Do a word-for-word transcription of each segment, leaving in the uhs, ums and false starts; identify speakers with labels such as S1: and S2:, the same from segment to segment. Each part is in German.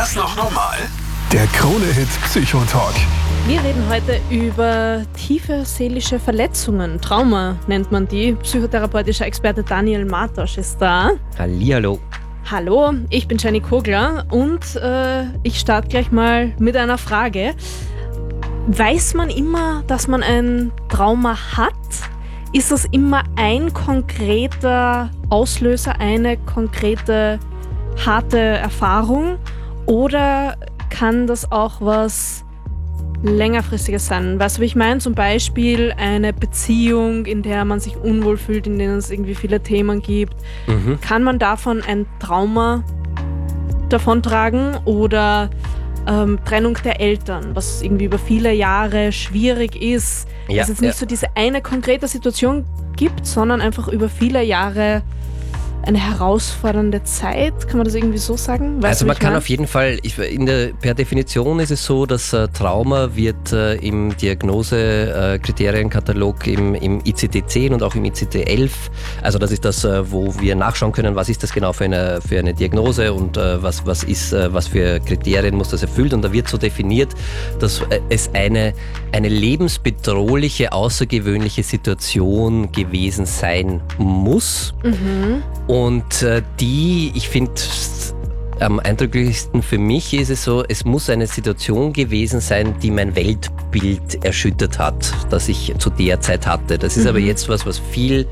S1: das noch normal? Der Krone-Hit Psychotalk.
S2: Wir reden heute über tiefe seelische Verletzungen. Trauma nennt man die. Psychotherapeutischer Experte Daniel Martosch ist da.
S3: Hallihallo.
S2: Hallo, ich bin Jenny Kogler und äh, ich starte gleich mal mit einer Frage. Weiß man immer, dass man ein Trauma hat? Ist das immer ein konkreter Auslöser, eine konkrete harte Erfahrung? Oder kann das auch was längerfristiges sein? Weißt du, wie ich meine? Zum Beispiel eine Beziehung, in der man sich unwohl fühlt, in denen es irgendwie viele Themen gibt. Mhm. Kann man davon ein Trauma davontragen oder ähm, Trennung der Eltern, was irgendwie über viele Jahre schwierig ist, ja, dass es jetzt nicht ja. so diese eine konkrete Situation gibt, sondern einfach über viele Jahre eine herausfordernde Zeit, kann man das irgendwie so sagen? Weißt
S3: also
S2: du,
S3: man kann
S2: meine?
S3: auf jeden Fall, ich, in der, per Definition ist es so, dass äh, Trauma wird äh, im Diagnose-Kriterienkatalog äh, im, im I C D zehn und auch im I C D elf, also das ist das, äh, wo wir nachschauen können, was ist das genau für eine, für eine Diagnose und äh, was, was, ist, äh, was für Kriterien muss das erfüllt, und da wird so definiert, dass äh, es eine, eine lebensbedrohliche, außergewöhnliche Situation gewesen sein muss. Mhm. Und äh, die, ich finde, am eindrücklichsten für mich ist es so, es muss eine Situation gewesen sein, die mein Weltbild erschüttert hat, das ich zu der Zeit hatte. Das ist mhm. aber jetzt was, was viel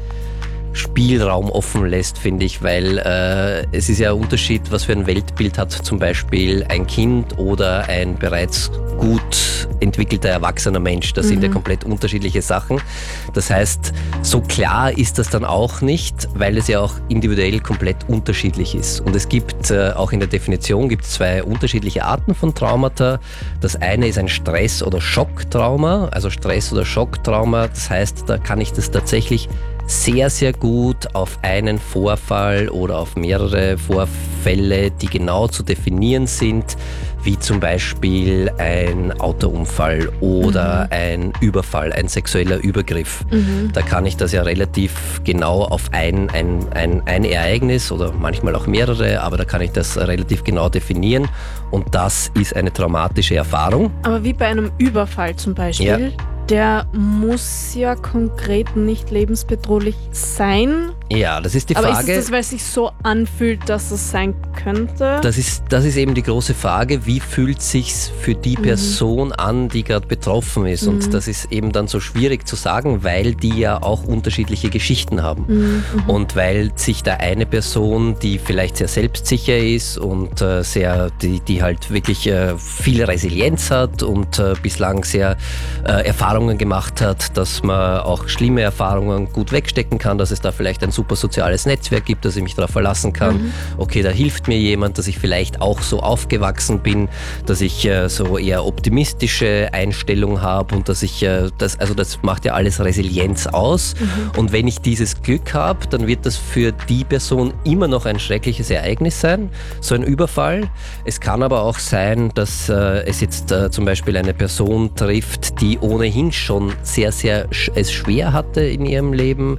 S3: Spielraum offen lässt, finde ich, weil äh, es ist ja ein Unterschied, was für ein Weltbild hat zum Beispiel ein Kind oder ein bereits gut entwickelter erwachsener Mensch. Das mhm. sind ja komplett unterschiedliche Sachen. Das heißt, so klar ist das dann auch nicht, weil es ja auch individuell komplett unterschiedlich ist. Und es gibt äh, auch in der Definition gibt es zwei unterschiedliche Arten von Traumata. Das eine ist ein Stress- oder Schocktrauma, also Stress- oder Schocktrauma. Das heißt, da kann ich das tatsächlich sehr, sehr gut auf einen Vorfall oder auf mehrere Vorfälle, die genau zu definieren sind, wie zum Beispiel ein Autounfall oder mhm. ein Überfall, ein sexueller Übergriff. Mhm. Da kann ich das ja relativ genau auf ein, ein, ein, ein Ereignis oder manchmal auch mehrere, aber da kann ich das relativ genau definieren, und das ist eine traumatische Erfahrung.
S2: Aber wie bei einem Überfall zum Beispiel? Ja. Der muss ja konkret nicht lebensbedrohlich sein.
S3: Ja, das ist die Frage.
S2: Aber ist es das, weil es sich so anfühlt, dass es sein könnte?
S3: Das ist, das ist eben die große Frage, wie fühlt es sich für die Person mhm. an, die gerade betroffen ist? Mhm. Und das ist eben dann so schwierig zu sagen, weil die ja auch unterschiedliche Geschichten haben. Mhm. Und weil sich da eine Person, die vielleicht sehr selbstsicher ist und äh, sehr, die, die halt wirklich äh, viel Resilienz hat und äh, bislang sehr äh, Erfahrungen gemacht hat, dass man auch schlimme Erfahrungen gut wegstecken kann, dass es da vielleicht ein super soziales Netzwerk gibt, dass ich mich darauf verlassen kann. Mhm. Okay, da hilft mir jemand, dass ich vielleicht auch so aufgewachsen bin, dass ich äh, so eher optimistische Einstellung habe und dass ich, äh, das, also das macht ja alles Resilienz aus. Mhm. Und wenn ich dieses Glück habe, dann wird das für die Person immer noch ein schreckliches Ereignis sein, so ein Überfall. Es kann aber auch sein, dass äh, es jetzt äh, zum Beispiel eine Person trifft, die ohnehin schon sehr, sehr sch- es schwer hatte in ihrem Leben,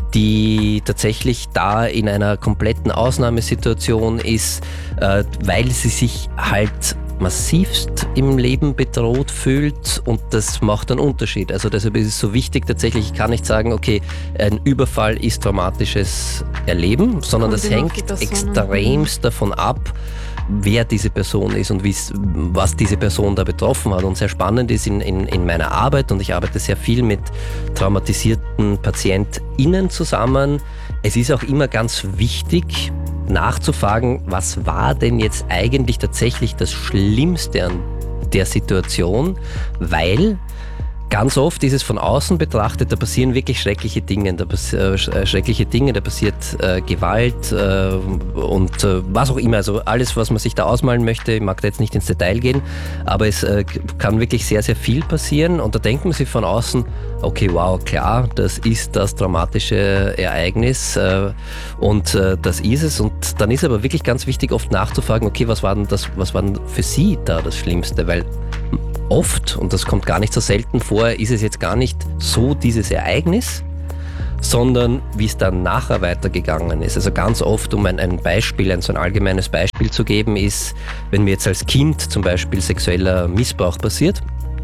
S3: die tatsächlich da in einer kompletten Ausnahmesituation ist, äh, weil sie sich halt massivst im Leben bedroht fühlt, und das macht einen Unterschied. Also deshalb ist es so wichtig, tatsächlich, ich kann nicht sagen, okay, ein Überfall ist traumatisches Erleben, sondern das hängt extremst davon ab, wer diese Person ist und was diese Person da betroffen hat. Und sehr spannend ist in, in, in meiner Arbeit, und ich arbeite sehr viel mit traumatisierten PatientInnen zusammen, es ist auch immer ganz wichtig, nachzufragen, was war denn jetzt eigentlich tatsächlich das Schlimmste an der Situation, weil ganz oft ist es von außen betrachtet, da passieren wirklich schreckliche Dinge, da pass- äh, schreckliche Dinge, da passiert äh, Gewalt äh, und äh, was auch immer, also alles, was man sich da ausmalen möchte. Ich mag da jetzt nicht ins Detail gehen, aber es äh, kann wirklich sehr, sehr viel passieren, und da denkt man sich von außen, okay, wow, klar, das ist das traumatische Ereignis äh, und äh, das ist es, und dann ist aber wirklich ganz wichtig, oft nachzufragen, okay, was war denn das, was war denn für Sie da das Schlimmste, weil oft, und das kommt gar nicht so selten vor, ist es jetzt gar nicht so dieses Ereignis, sondern wie es dann nachher weitergegangen ist. Also ganz oft, um ein, ein Beispiel, ein so ein allgemeines Beispiel zu geben, ist, wenn mir jetzt als Kind zum Beispiel sexueller Missbrauch passiert,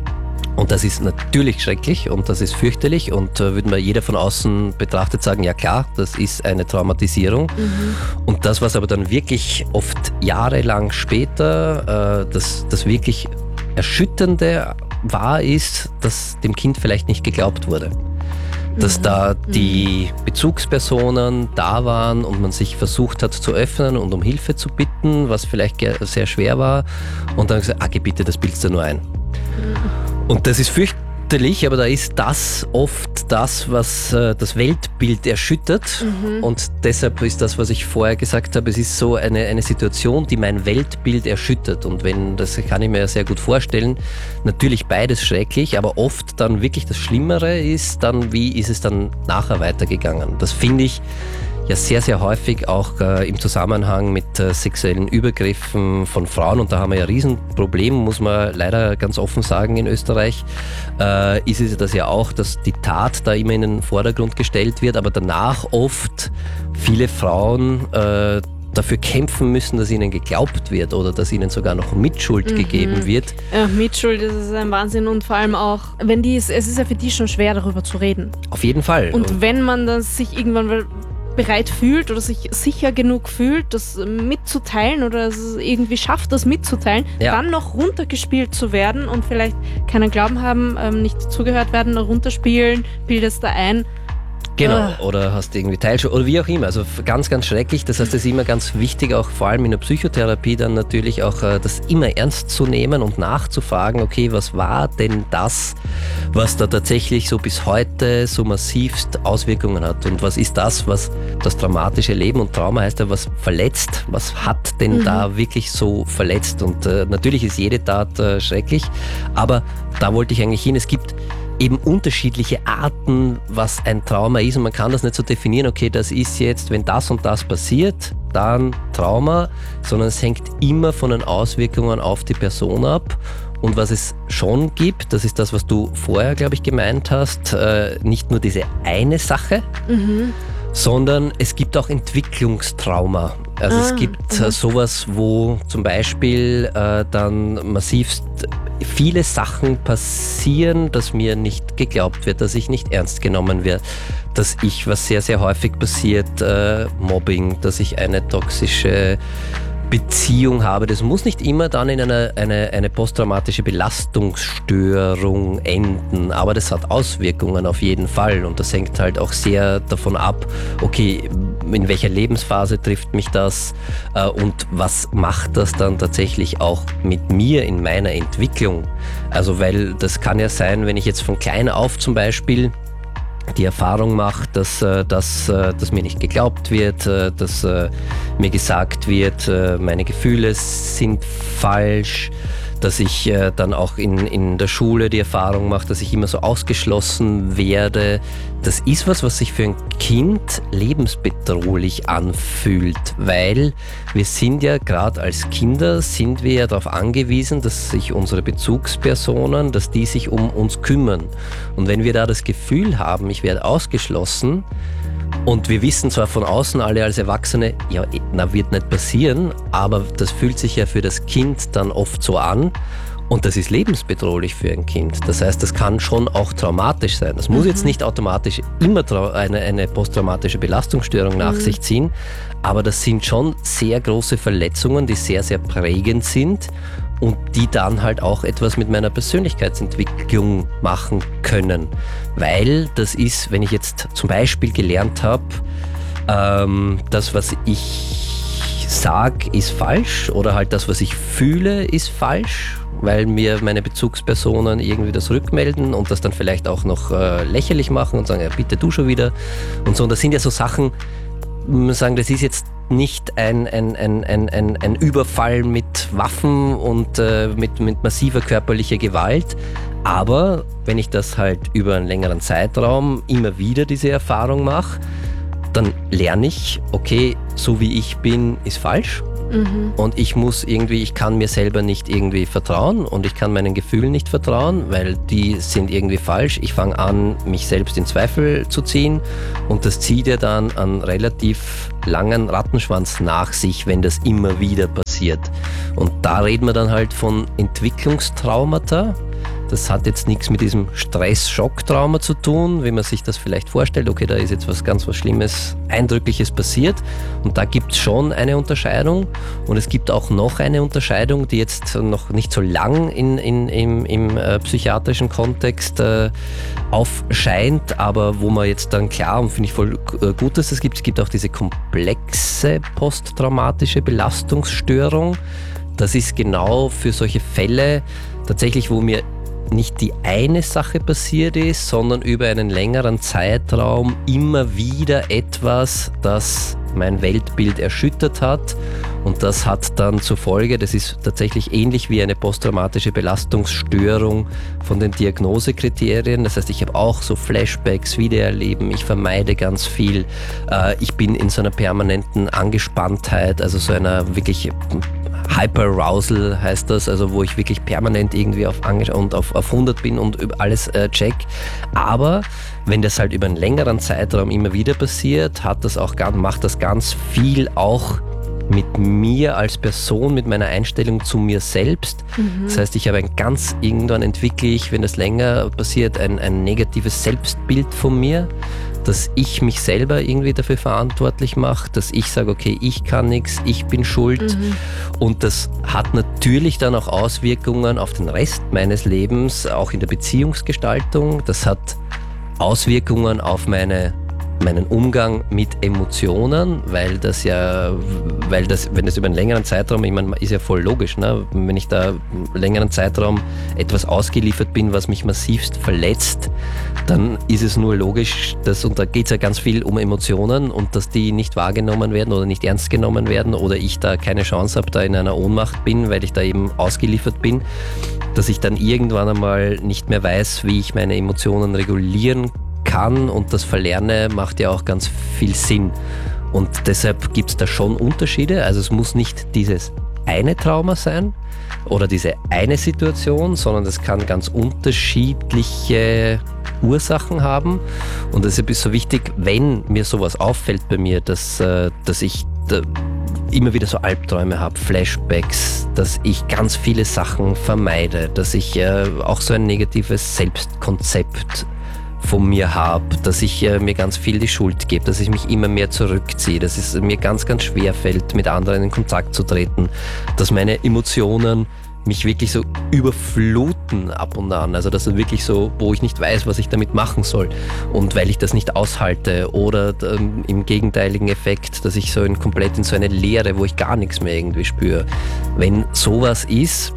S3: und das ist natürlich schrecklich und das ist fürchterlich und äh, würde mir jeder von außen betrachtet sagen, ja klar, das ist eine Traumatisierung. Mhm. Und das, was aber dann wirklich oft jahrelang später äh, das, das wirklich Erschütternde war, ist, dass dem Kind vielleicht nicht geglaubt wurde. Dass mhm. da die Bezugspersonen da waren und man sich versucht hat zu öffnen und um Hilfe zu bitten, was vielleicht sehr schwer war. Und dann gesagt, ah, geh bitte, das bildest du nur ein. Mhm. Und das ist fürchterlich, aber da ist das oft das, was äh, das Weltbild erschüttert. Mhm. Und deshalb ist das, was ich vorher gesagt habe, es ist so eine, eine Situation, die mein Weltbild erschüttert. Und wenn, das kann ich mir sehr gut vorstellen, natürlich beides schrecklich, aber oft dann wirklich das Schlimmere ist dann, wie ist es dann nachher weitergegangen. Das finde ich ja sehr, sehr häufig auch äh, im Zusammenhang mit äh, sexuellen Übergriffen von Frauen, und da haben wir ja ein Riesenproblem, muss man leider ganz offen sagen in Österreich, äh, ist es das ja auch, dass die Tat da immer in den Vordergrund gestellt wird, aber danach oft viele Frauen äh, dafür kämpfen müssen, dass ihnen geglaubt wird oder dass ihnen sogar noch Mitschuld mhm. gegeben wird.
S2: Ja, Mitschuld, das ist ein Wahnsinn, und vor allem auch, wenn die, es ist ja für die schon schwer, darüber zu reden.
S3: Auf jeden Fall.
S2: Und, und wenn man dann sich irgendwann bereit fühlt oder sich sicher genug fühlt, das mitzuteilen oder es irgendwie schafft, das mitzuteilen, ja. dann noch runtergespielt zu werden und vielleicht keinen Glauben haben, nicht zugehört werden, runterspielen, bildest da ein.
S3: Genau, oder hast irgendwie Teilschuld oder wie auch immer. Also ganz, ganz schrecklich. Das heißt, es ist immer ganz wichtig, auch vor allem in der Psychotherapie dann natürlich auch das immer ernst zu nehmen und nachzufragen, okay, was war denn das, was da tatsächlich so bis heute so massivst Auswirkungen hat, und was ist das, was das traumatische Leben, und Trauma heißt ja, was verletzt, was hat denn mhm. da wirklich so verletzt, und äh, natürlich ist jede Tat äh, schrecklich, aber da wollte ich eigentlich hin, es gibt eben unterschiedliche Arten, was ein Trauma ist, und man kann das nicht so definieren, okay, das ist jetzt, wenn das und das passiert, dann Trauma, sondern es hängt immer von den Auswirkungen auf die Person ab. Und was es schon gibt, das ist das, was du vorher, glaube ich, gemeint hast, äh, nicht nur diese eine Sache, mhm. sondern es gibt auch Entwicklungstrauma. Also ah, es gibt äh, sowas, wo zum Beispiel äh, dann massivst viele Sachen passieren, dass mir nicht geglaubt wird, dass ich nicht ernst genommen werde, dass ich, was sehr, sehr häufig passiert, äh, Mobbing, dass ich eine toxische Beziehung habe. Das muss nicht immer dann in eine, eine, eine posttraumatische Belastungsstörung enden, aber das hat Auswirkungen auf jeden Fall, und das hängt halt auch sehr davon ab, okay, in welcher Lebensphase trifft mich das äh, und was macht das dann tatsächlich auch mit mir in meiner Entwicklung. Also weil das kann ja sein, wenn ich jetzt von klein auf zum Beispiel die Erfahrung macht, dass, dass, dass mir nicht geglaubt wird, dass mir gesagt wird, meine Gefühle sind falsch, dass ich dann auch in, in der Schule die Erfahrung mache, dass ich immer so ausgeschlossen werde. Das ist was, was sich für ein Kind lebensbedrohlich anfühlt, weil wir sind ja gerade als Kinder, sind wir ja darauf angewiesen, dass sich unsere Bezugspersonen, dass die sich um uns kümmern. Und wenn wir da das Gefühl haben, ich werde ausgeschlossen, und wir wissen zwar von außen alle als Erwachsene, ja, na, wird nicht passieren, aber das fühlt sich ja für das Kind dann oft so an, und das ist lebensbedrohlich für ein Kind. Das heißt, das kann schon auch traumatisch sein. Das muss mhm. jetzt nicht automatisch immer eine, eine posttraumatische Belastungsstörung nach mhm. sich ziehen, aber das sind schon sehr große Verletzungen, die sehr, sehr prägend sind und die dann halt auch etwas mit meiner Persönlichkeitsentwicklung machen können. Weil das ist, wenn ich jetzt zum Beispiel gelernt habe, ähm, das, was ich sage, ist falsch, oder halt das, was ich fühle, ist falsch, weil mir meine Bezugspersonen irgendwie das rückmelden und das dann vielleicht auch noch äh, lächerlich machen und sagen, ja, bitte du schon wieder und so. Und das sind ja so Sachen, man sagen, das ist jetzt nicht ein, ein, ein, ein, ein, ein Überfall mit Waffen und äh, mit, mit massiver körperlicher Gewalt. Aber wenn ich das halt über einen längeren Zeitraum immer wieder diese Erfahrung mache, dann lerne ich, okay, so wie ich bin, ist falsch. mhm. und ich muss irgendwie, ich kann mir selber nicht irgendwie vertrauen und ich kann meinen Gefühlen nicht vertrauen, weil die sind irgendwie falsch. Ich fange an, mich selbst in Zweifel zu ziehen und das zieht ja dann einen relativ langen Rattenschwanz nach sich, wenn das immer wieder passiert. Und da reden wir dann halt von Entwicklungstraumata. Das hat jetzt nichts mit diesem Stress-Schock-Trauma zu tun, wie man sich das vielleicht vorstellt. Okay, da ist jetzt was ganz was Schlimmes, Eindrückliches passiert. Und da gibt es schon eine Unterscheidung. Und es gibt auch noch eine Unterscheidung, die jetzt noch nicht so lang in, in, im, im äh, psychiatrischen Kontext äh, aufscheint, aber wo man jetzt dann klar, und finde ich voll äh, gut, dass es gibt, es gibt auch diese komplexe posttraumatische Belastungsstörung. Das ist genau für solche Fälle tatsächlich, wo mir nicht die eine Sache passiert ist, sondern über einen längeren Zeitraum immer wieder etwas, das mein Weltbild erschüttert hat. Und das hat dann zur Folge, das ist tatsächlich ähnlich wie eine posttraumatische Belastungsstörung von den Diagnosekriterien. Das heißt, ich habe auch so Flashbacks, Wiedererleben, ich vermeide ganz viel. Ich bin in so einer permanenten Angespanntheit, also so einer wirklich Hyperarousal heißt das, also wo ich wirklich permanent irgendwie auf, und auf, auf hundert bin und über alles äh, check. Aber wenn das halt über einen längeren Zeitraum immer wieder passiert, hat das auch, macht das ganz viel auch mit mir als Person, mit meiner Einstellung zu mir selbst. Mhm. Das heißt, ich habe ein ganz, irgendwann entwickle ich, wenn das länger passiert, ein, ein negatives Selbstbild von mir, dass ich mich selber irgendwie dafür verantwortlich mache, dass ich sage, okay, ich kann nichts, ich bin schuld. Mhm. Und das hat natürlich dann auch Auswirkungen auf den Rest meines Lebens, auch in der Beziehungsgestaltung. Das hat Auswirkungen auf meine meinen Umgang mit Emotionen, weil das ja, weil das, wenn das über einen längeren Zeitraum, ich meine, ist ja voll logisch, ne? Wenn ich da einen längeren Zeitraum etwas ausgeliefert bin, was mich massivst verletzt, dann ist es nur logisch, dass, und da geht es ja ganz viel um Emotionen und dass die nicht wahrgenommen werden oder nicht ernst genommen werden oder ich da keine Chance habe, da in einer Ohnmacht bin, weil ich da eben ausgeliefert bin, dass ich dann irgendwann einmal nicht mehr weiß, wie ich meine Emotionen regulieren kann. kann und das Verlerne macht ja auch ganz viel Sinn. Und deshalb gibt es da schon Unterschiede. Also es muss nicht dieses eine Trauma sein oder diese eine Situation, sondern es kann ganz unterschiedliche Ursachen haben. Und deshalb ist so wichtig, wenn mir sowas auffällt bei mir, dass, dass ich immer wieder so Albträume habe, Flashbacks, dass ich ganz viele Sachen vermeide, dass ich auch so ein negatives Selbstkonzept von mir habe, dass ich äh, mir ganz viel die Schuld gebe, dass ich mich immer mehr zurückziehe, dass es mir ganz, ganz schwer fällt, mit anderen in Kontakt zu treten, dass meine Emotionen mich wirklich so überfluten ab und an, also das ist wirklich so, wo ich nicht weiß, was ich damit machen soll und weil ich das nicht aushalte oder ähm, im gegenteiligen Effekt, dass ich so in, komplett in so eine Leere, wo ich gar nichts mehr irgendwie spüre. Wenn sowas ist,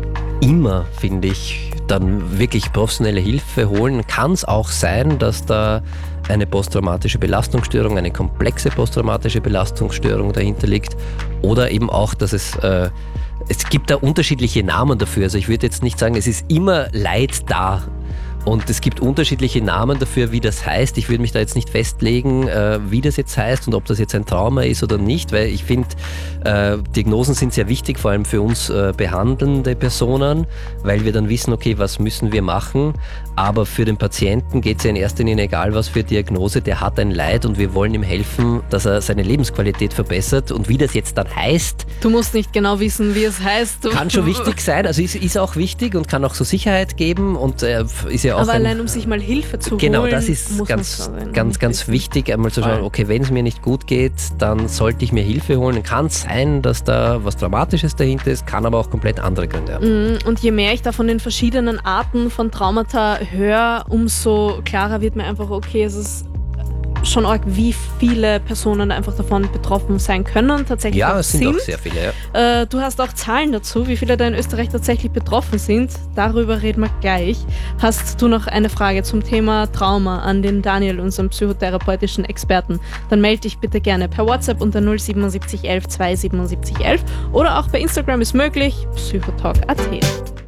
S3: immer, finde ich, dann wirklich professionelle Hilfe holen. Kann es auch sein, dass da eine posttraumatische Belastungsstörung, eine komplexe posttraumatische Belastungsstörung dahinter liegt oder eben auch, dass es, äh, es gibt da unterschiedliche Namen dafür. Also ich würde jetzt nicht sagen, es ist immer Leid da. Und es gibt unterschiedliche Namen dafür, wie das heißt. Ich würde mich da jetzt nicht festlegen, äh, wie das jetzt heißt und ob das jetzt ein Trauma ist oder nicht, weil ich finde, äh, Diagnosen sind sehr wichtig, vor allem für uns äh, behandelnde Personen, weil wir dann wissen, okay, was müssen wir machen. Aber für den Patienten geht es ja in erster Linie, egal was für Diagnose, der hat ein Leid und wir wollen ihm helfen, dass er seine Lebensqualität verbessert. Und wie das jetzt dann heißt...
S2: Du musst nicht genau wissen, wie es heißt.
S3: Kann schon wichtig sein, also ist, ist auch wichtig und kann auch so Sicherheit geben und äh, ist ja auch
S2: aber
S3: ein,
S2: allein, um sich mal Hilfe zu
S3: genau,
S2: holen,
S3: das ist ganz, ganz, ganz wichtig, einmal zu schauen, okay, wenn es mir nicht gut geht, dann sollte ich mir Hilfe holen. Kann es sein, dass da was Dramatisches dahinter ist, kann aber auch komplett andere Gründe haben.
S2: Und je mehr ich da von den verschiedenen Arten von Traumata höre, umso klarer wird mir einfach, okay, es ist schon arg, wie viele Personen einfach davon betroffen sein können. Tatsächlich
S3: ja,
S2: auch
S3: es sind, sind auch sehr viele.
S2: Ja. Äh, du hast auch Zahlen dazu, wie viele da in Österreich tatsächlich betroffen sind. Darüber reden wir gleich. Hast du noch eine Frage zum Thema Trauma an den Daniel, unseren psychotherapeutischen Experten? Dann melde dich bitte gerne per WhatsApp unter null siebenundsiebzig elf zwei siebenundsiebzig elf oder auch bei Instagram ist möglich, psychotalk punkt at.